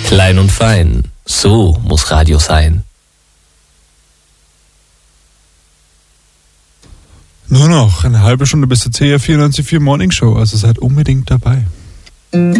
Klein und fein, so muss Radio sein. Nur noch eine halbe Stunde bis zur CR 94.4 Morning Show, also seid unbedingt dabei.